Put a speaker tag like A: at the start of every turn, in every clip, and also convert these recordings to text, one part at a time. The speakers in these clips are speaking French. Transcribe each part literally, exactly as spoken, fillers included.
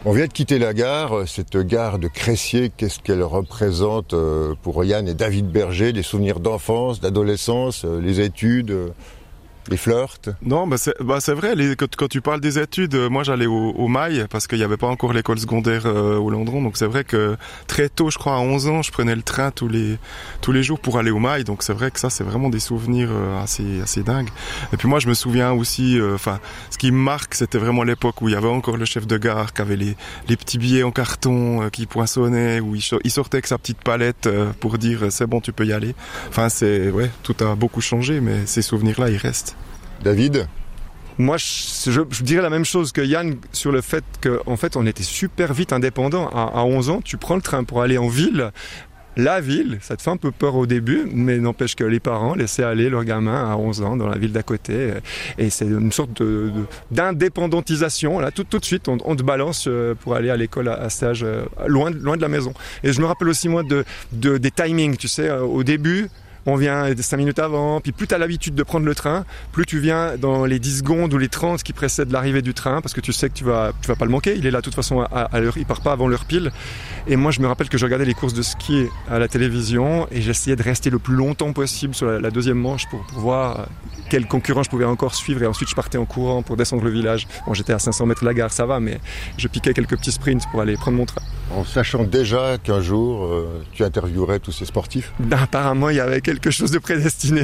A: On vient de quitter la gare, cette gare de Cressier, qu'est-ce qu'elle représente pour Yann et David Berger, des souvenirs d'enfance, d'adolescence, les études, les flirts?
B: Non, bah c'est, bah c'est vrai, les, quand, quand tu parles des études, moi j'allais au, au Mail parce qu'il n'y avait pas encore l'école secondaire euh, au Landron, donc c'est vrai que très tôt, je crois à onze ans, je prenais le train tous les tous les jours pour aller au Mail, donc c'est vrai que ça c'est vraiment des souvenirs euh, assez assez dingues. Et puis moi je me souviens aussi, enfin euh, ce qui me marque, c'était vraiment l'époque où il y avait encore le chef de gare qui avait les les petits billets en carton euh, qui poinçonnaient, où il, il sortait avec sa petite palette euh, pour dire c'est bon tu peux y aller. Enfin c'est ouais, tout a beaucoup changé, mais ces souvenirs là ils restent.
A: David?
C: Moi, je, je, je dirais la même chose que Yann sur le fait qu'en fait, on était super vite indépendants. À, à onze ans, tu prends le train pour aller en ville. La ville, ça te fait un peu peur au début, mais n'empêche que les parents laissaient aller leurs gamins à onze ans dans la ville d'à côté. Et c'est une sorte de, de, d'indépendantisation. Là, tout, tout de suite, on, on te balance pour aller à l'école à, à cet âge, loin, loin de la maison. Et je me rappelle aussi, moi, de, de, des timings. Tu sais, au début, on vient cinq minutes avant, puis plus tu as l'habitude de prendre le train, plus tu viens dans les dix secondes ou les trente qui précèdent l'arrivée du train, parce que tu sais que tu vas, tu vas pas le manquer, il est là de toute façon à, à l'heure, il part pas avant l'heure pile. Et moi je me rappelle que je regardais les courses de ski à la télévision et j'essayais de rester le plus longtemps possible sur la, la deuxième manche pour, pour voir quel concurrent je pouvais encore suivre, et ensuite je partais en courant pour descendre le village. Bon, j'étais à cinq cents mètres de la gare, ça va, mais je piquais quelques petits sprints pour aller prendre mon train.
A: En sachant déjà qu'un jour euh, tu interviewerais tous ces sportifs?
C: Ben, apparemment il y avait quelque chose de prédestiné.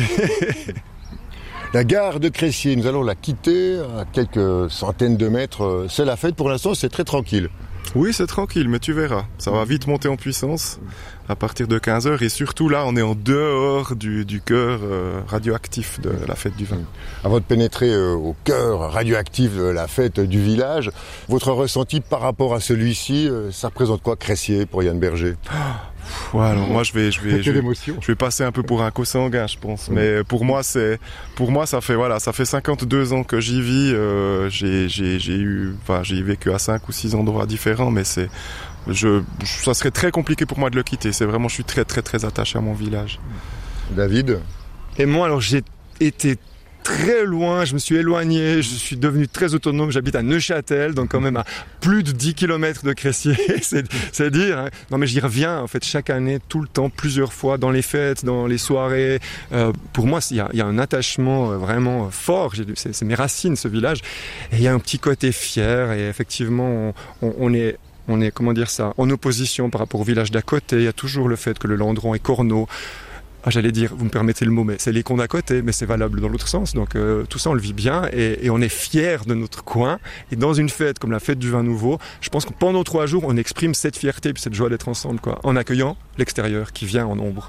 A: La gare de Cressier, nous allons la quitter à quelques centaines de mètres. C'est la fête, pour l'instant c'est très tranquille.
B: Oui, c'est tranquille, mais tu verras. Ça va vite monter en puissance à partir de quinze heures. Et surtout là, on est en dehors du, du cœur euh, radioactif de la fête du vin.
A: Avant de pénétrer euh, au cœur radioactif de la fête du village, votre ressenti par rapport à celui-ci, euh, ça représente quoi Cressier pour Yann Berger?
B: Ouais, alors moi je vais je vais je vais,
A: émotion.
B: je vais passer un peu pour un co-sanguin, je pense, mais pour moi c'est pour moi ça fait voilà, ça fait cinquante-deux ans que j'y vis, euh, j'ai j'ai j'ai eu enfin j'ai vécu à cinq ou six endroits différents, mais c'est je ça serait très compliqué pour moi de le quitter, c'est vraiment je suis très très très attaché à mon village.
A: David?
C: Et moi alors j'ai été très loin, je me suis éloigné, je suis devenu très autonome, j'habite à Neuchâtel, donc quand même à plus de dix kilomètres de Cressier, c'est, c'est dire. Hein. Non mais j'y reviens en fait chaque année, tout le temps, plusieurs fois, dans les fêtes, dans les soirées. Euh, pour moi, il y a, y a un attachement vraiment fort, J'ai, c'est, c'est mes racines ce village, et il y a un petit côté fier, et effectivement on, on, on est... On est, comment dire ça, en opposition par rapport au village d'à côté. Il y a toujours le fait que le Landron et Corneau, ah, j'allais dire, vous me permettez le mot, mais c'est les cons d'à côté, mais c'est valable dans l'autre sens. Donc euh, tout ça, on le vit bien et, et on est fiers de notre coin. Et dans une fête comme la fête du vin nouveau, je pense que pendant trois jours, on exprime cette fierté et cette joie d'être ensemble, quoi, en accueillant l'extérieur qui vient en nombre.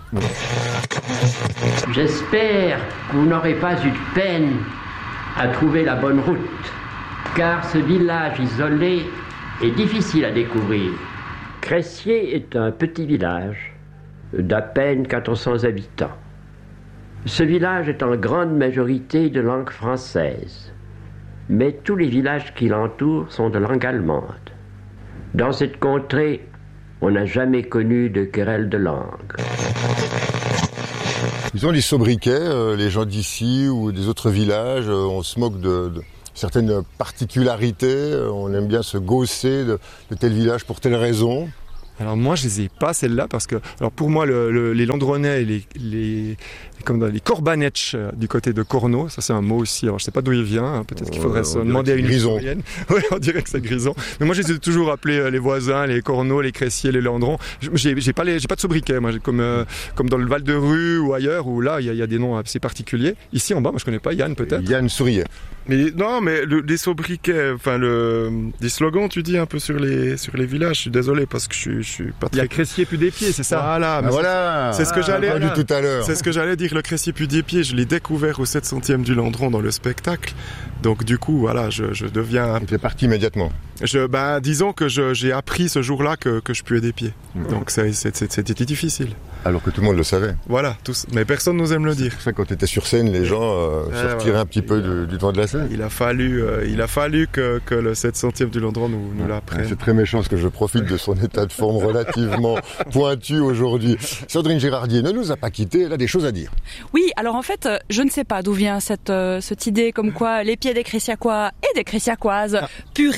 D: J'espère que vous n'aurez pas eu de peine à trouver la bonne route, car ce village isolé est difficile à découvrir. Cressier est un petit village d'à peine quatre cents habitants. Ce village est en grande majorité de langue française, mais tous les villages qui l'entourent sont de langue allemande. Dans cette contrée, on n'a jamais connu de querelle de langue.
A: Ils ont les sobriquets, euh, les gens d'ici ou des autres villages, euh, on se moque de... de... certaines particularités, on aime bien se gausser de, de tel village pour telle raison.
C: Alors moi je les ai pas celles-là parce que alors pour moi le, le, les Landronais et les les comme dans les Korbanetch du côté de Corneau, ça c'est un mot aussi. Alors je sais pas d'où il vient, hein, peut-être qu'il faudrait euh, se demander à une historienne. Oui, on dirait que c'est Grison. Mais moi je les ai toujours appelés les voisins, les Corneaux, les Cressiers, les Landrons. J'ai, j'ai pas les, j'ai pas de sobriquet moi, j'ai comme euh, comme dans le Val de Rue ou ailleurs où là il y, y a des noms assez particuliers. Ici en bas, moi je connais pas Yann peut-être.
A: Yann Sourier.
B: Mais non, mais le, les sobriquets, enfin le des slogans, tu dis un peu sur les sur les villages. Je suis désolé parce que je suis je suis pas très.
C: Il y a Cressier puis des pieds, c'est ça.
B: Voilà, mais
A: ah, voilà.
B: C'est, c'est ce que j'allais
A: ah,
B: voilà.
A: tout à l'heure.
B: C'est ce que j'allais dire. Le Cressier puis des pieds, je l'ai découvert au sept centième du Landron dans le spectacle. Donc du coup, voilà, je je deviens.
A: Tu es parti immédiatement.
B: Je ben disons que je j'ai appris ce jour-là que que je puais des pieds. Mmh. Donc c'est, c'est, c'est, c'était difficile.
A: Alors que tout le monde le savait.
B: Voilà, tous. Mais personne n'ose me le dire.
A: C'est pour ça que quand tu étais sur scène, les gens euh,
B: ouais,
A: se retiraient
B: voilà.
A: un petit peu du, du devant de la scène.
B: Il a fallu, euh, il a fallu que, que le sept centième du Landron nous, nous l'apprenne.
A: C'est très méchant parce que je profite de son état de forme relativement pointu aujourd'hui. Sandrine Gérardier ne nous a pas quittés, elle a des choses à dire.
E: Oui, alors en fait, je ne sais pas d'où vient cette, euh, cette idée comme quoi les pieds des Cressiacois et des Cressiacoises purés, je ne sais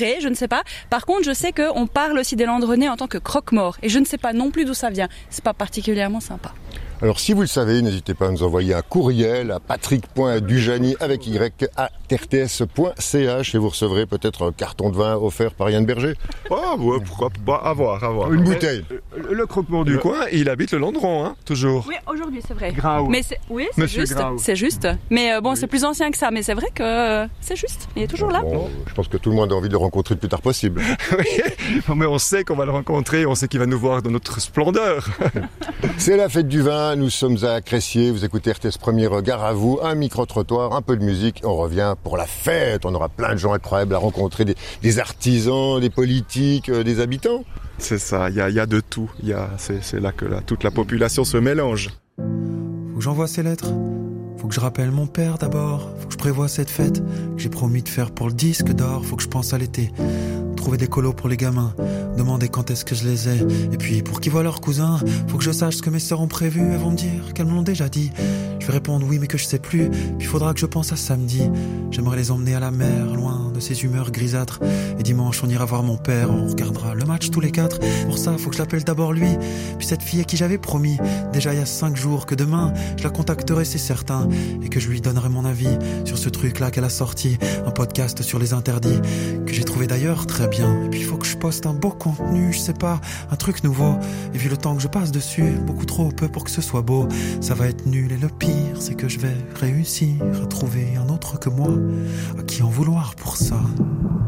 E: sais pas. Par contre, je sais qu'on parle aussi des Landronnais en tant que croque-mort. Et je ne sais pas non plus d'où ça vient. C'est pas particulièrement sympa.
A: Alors si vous le savez, n'hésitez pas à nous envoyer un courriel à patrick point dujani avec y à r t s point c h et vous recevrez peut-être un carton de vin offert par Yann Berger.
B: Oh ouais, pourquoi pas, à voir, à voir.
A: Une bouteille.
C: Le, le croque-mort du le... coin, il habite le Landron, hein, toujours.
E: Oui, aujourd'hui, c'est vrai.
C: Graou.
E: Mais c'est, oui, c'est
C: Monsieur
E: juste.
C: Graou.
E: C'est juste. Mais euh, bon,
C: oui.
E: c'est plus ancien que ça. Mais c'est vrai que euh, c'est juste. Il est toujours là.
A: Bon, je pense que tout le monde a envie de le rencontrer le plus tard possible.
C: Oui, mais on sait qu'on va le rencontrer, on sait qu'il va nous voir dans notre splendeur.
A: C'est la fête du vin, nous sommes à Cressier, vous écoutez R T S Première, gare à vous, un micro-trottoir, un peu de musique, on revient pour la fête, on aura plein de gens incroyables à rencontrer, des, des artisans, des politiques, euh, des habitants.
B: C'est ça, il y a, y a de tout, y a, c'est, c'est là que là, toute la population se mélange.
F: Faut que j'envoie ces lettres, faut que je rappelle mon père d'abord, faut que je prévoie cette fête que j'ai promis de faire pour le disque d'or, faut que je pense à l'été, trouver des colos pour les gamins, demander quand est-ce que je les ai, et puis pour qu'ils voient leurs cousins, faut que je sache ce que mes sœurs ont prévu, elles vont me dire qu'elles me l'ont déjà dit, je vais répondre oui mais que je sais plus, puis faudra que je pense à samedi, j'aimerais les emmener à la mer, loin de ces humeurs grisâtres, et dimanche on ira voir mon père, on regardera le match tous les quatre, pour ça faut que je l'appelle d'abord lui, puis cette fille à qui j'avais promis, déjà il y a cinq jours que demain, je la contacterai c'est certain, et que je lui donnerai mon avis sur ce truc là qu'elle a sorti, un podcast sur les interdits, que j'ai trouvé d'ailleurs très bien. Et puis il faut que je poste un beau contenu, je sais pas, un truc nouveau. Et vu le temps que je passe dessus, beaucoup trop peu pour que ce soit beau. Ça va être nul et le pire, c'est que je vais réussir à trouver un autre que moi, à qui en vouloir pour ça.